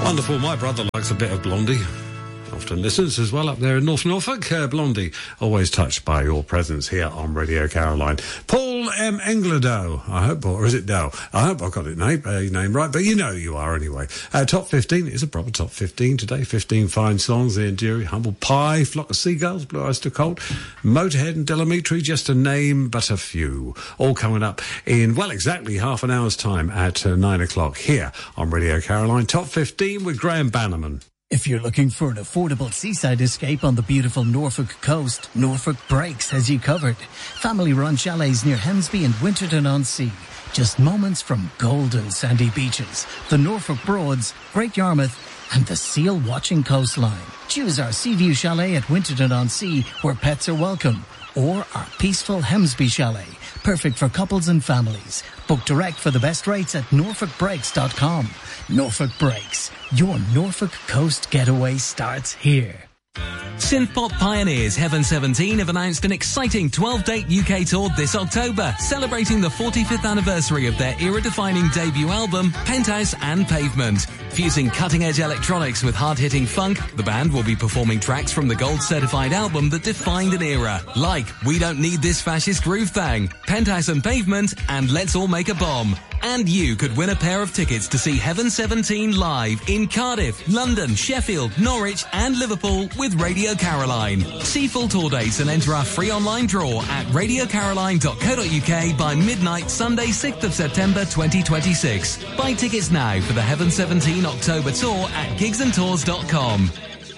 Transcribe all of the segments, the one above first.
Wonderful. My brother likes a bit of Blondie. Often listens as well up there in North Norfolk. Blondie, always touched by your presence here on Radio Caroline. Paul M. Engledow, I hope, or is it Dow? I hope I got your name right, but you know you are anyway. Top 15 is a proper top 15 today. 15 fine songs. The Enduring, Humble Pie, Flock of Seagulls, Blue Oyster Cult, Motorhead and Delamitri, just to name but a few. All coming up in, well, exactly half an hour's time at 9 o'clock here on Radio Caroline. Top 15 with Graham Bannerman. If you're looking for an affordable seaside escape on the beautiful Norfolk coast, Norfolk Breaks has you covered. Family-run chalets near Hemsby and Winterton-on-Sea. Just moments from golden sandy beaches, the Norfolk Broads, Great Yarmouth, and the seal-watching coastline. Choose our Seaview Chalet at Winterton-on-Sea, where pets are welcome, or our peaceful Hemsby Chalet, perfect for couples and families. Book direct for the best rates at norfolkbreaks.com. Norfolk Breaks. Your Norfolk Coast getaway starts here. Synthpop pioneers Heaven 17 have announced an exciting 12-date UK tour this October, celebrating the 45th anniversary of their era-defining debut album, Penthouse and Pavement. Fusing cutting-edge electronics with hard-hitting funk, the band will be performing tracks from the gold-certified album that defined an era, like We Don't Need This Fascist Groove Thang, Penthouse and Pavement, and Let's All Make a Bomb. And you could win a pair of tickets to see Heaven 17 live in Cardiff, London, Sheffield, Norwich and Liverpool with Radio Caroline. See full tour dates and enter our free online draw at radiocaroline.co.uk by midnight Sunday 6th of September 2026. Buy tickets now for the Heaven 17 October tour at gigsandtours.com.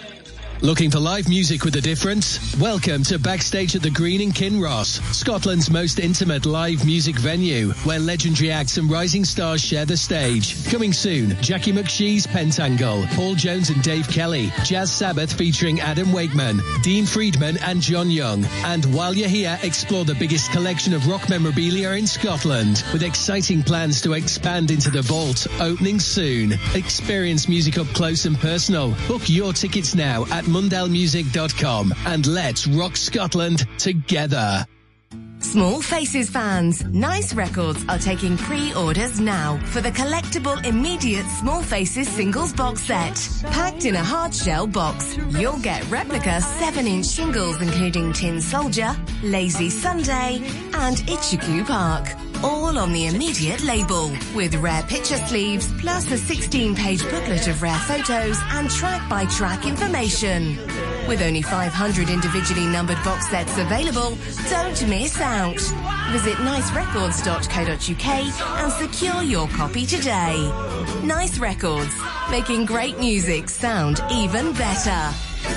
Looking for live music with a difference? Welcome to Backstage at the Green in Kinross, Scotland's most intimate live music venue, where legendary acts and rising stars share the stage. Coming soon, Jackie McShee's Pentangle, Paul Jones and Dave Kelly, Jazz Sabbath featuring Adam Wakeman, Dean Friedman and John Young. And while you're here, explore the biggest collection of rock memorabilia in Scotland, with exciting plans to expand into the vault, opening soon. Experience music up close and personal. Book your tickets now at mundellmusic.com and let's rock Scotland together. Small Faces fans, Nice Records are taking pre-orders now for the collectible immediate Small Faces singles box set. Packed in a hard shell box, you'll get replica 7-inch shingles including Tin Soldier, Lazy Sunday and Itchycoo Park. All on the immediate label, with rare picture sleeves, plus a 16-page booklet of rare photos and track-by-track information. With only 500 individually numbered box sets available, don't miss out. Visit nicerecords.co.uk and secure your copy today. Nice Records, making great music sound even better.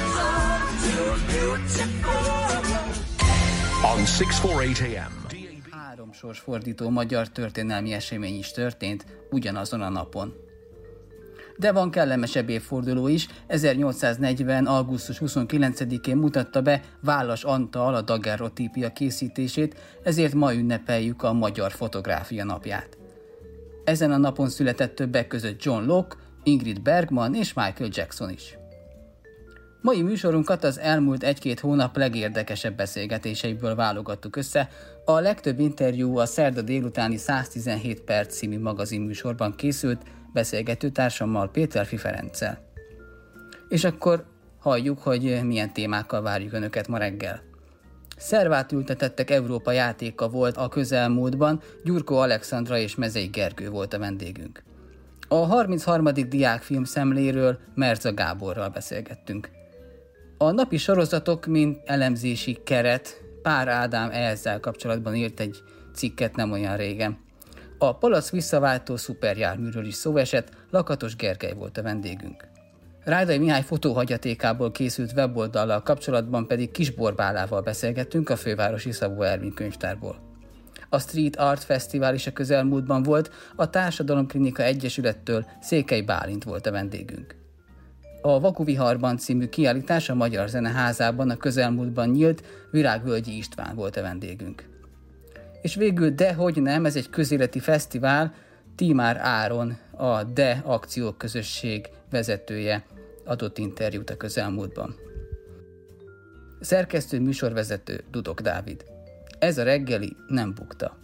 On 648 AM. Sorsfordító magyar történelmi esemény is történt ugyanazon a napon. De van kellemesebb évforduló is. 1840. augusztus 29-én mutatta be Válas Antal a daguerreotípia készítését, ezért ma ünnepeljük a Magyar Fotográfia napját. Ezen a napon született többek között John Locke, Ingrid Bergman és Michael Jackson is. Mai műsorunkat az elmúlt 1-2 hónap legérdekesebb beszélgetéseiből válogattuk össze. A legtöbb interjú a szerda délutáni 117 perc című magazinműsorban készült beszélgetőtársammal, Péterfi Ferenccel. És akkor halljuk, hogy milyen témákkal várjuk Önöket ma reggel. Szervát ültetettek Európa játéka volt a közelmúltban, Gyurkó Alexandra és Mezei Gergő volt a vendégünk. A 33. diákfilm szemléről Merza Gáborral beszélgettünk. A napi sorozatok, mint elemzési keret, Pár Ádám ezzel kapcsolatban írt egy cikket nem olyan régen. A palack visszaváltó szuperjárműről is szó esett, Lakatos Gergely volt a vendégünk. Ráday Mihály fotóhagyatékából készült weboldallal kapcsolatban pedig Kis Borbálával beszélgettünk a fővárosi Szabó Ervin könyvtárból. A Street Art Fesztivál is a közelmúltban volt, a Társadalomklinika Egyesülettől Székely Bálint volt a vendégünk. A Vakuviharban című kiállítás a Magyar Zeneházában a közelmúltban nyílt, Virágvölgyi István volt a vendégünk. És végül dehogy nem, ez egy közéleti fesztivál, Tímár Áron, a DE akciók közösség vezetője adott interjút a közelmúltban. Szerkesztő műsorvezető Dudok Dávid. Ez a reggeli nem bukta.